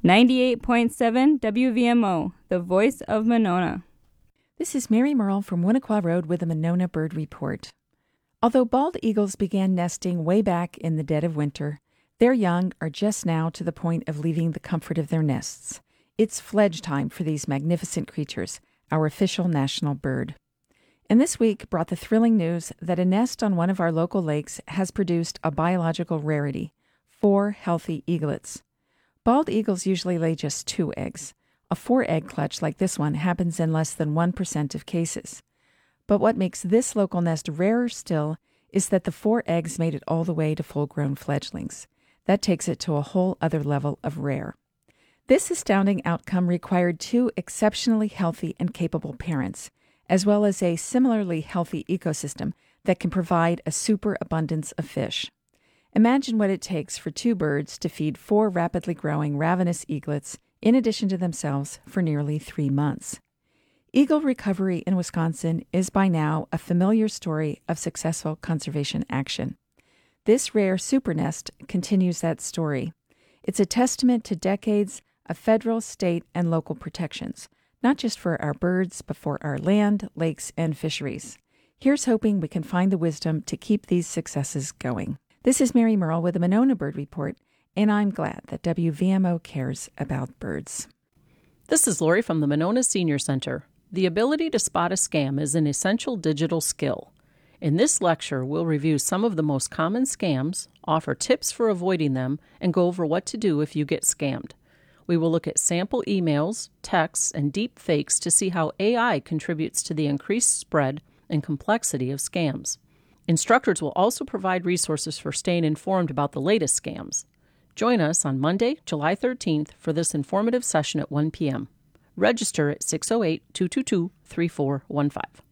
98.7 WVMO, the voice of Monona. This is Mary Merle from Winnequa Road with the Monona Bird Report. Although bald eagles began nesting way back in the dead of winter, their young are just now to the point of leaving the comfort of their nests. It's fledge time for these magnificent creatures, our official national bird. And this week brought the thrilling news that a nest on one of our local lakes has produced a biological rarity, 4 healthy eaglets. Bald eagles usually lay just 2 eggs. A 4-egg clutch like this one happens in less than 1% of cases. But what makes this local nest rarer still is that the 4 eggs made it all the way to full-grown fledglings. That takes it to a whole other level of rare. This astounding outcome required 2 exceptionally healthy and capable parents, as well as a similarly healthy ecosystem that can provide a superabundance of fish. Imagine what it takes for 2 birds to feed 4 rapidly growing ravenous eaglets in addition to themselves for nearly 3 months. Eagle recovery in Wisconsin is by now a familiar story of successful conservation action. This rare super nest continues that story. It's a testament to decades of federal, state, and local protections, not just for our birds, but for our land, lakes, and fisheries. Here's hoping we can find the wisdom to keep these successes going. This is Mary Merle with the Monona Bird Report, and I'm glad that WVMO cares about birds. This is Lori from the Monona Senior Center. The ability to spot a scam is an essential digital skill. In this lecture, we'll review some of the most common scams, offer tips for avoiding them, and go over what to do if you get scammed. We will look at sample emails, texts, and deep fakes to see how AI contributes to the increased spread and complexity of scams. Instructors will also provide resources for staying informed about the latest scams. Join us on Monday, July 13th for this informative session at 1 p.m. Register at 608-222-3415.